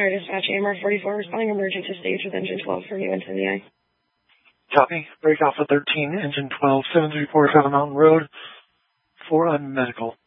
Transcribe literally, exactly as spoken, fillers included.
Star Dispatch, A M R forty-four, responding emergent to stage with engine twelve for U N ten V I. Copy. Break Alpha thirteen, engine twelve, seven three four South Mountain Road for a medical.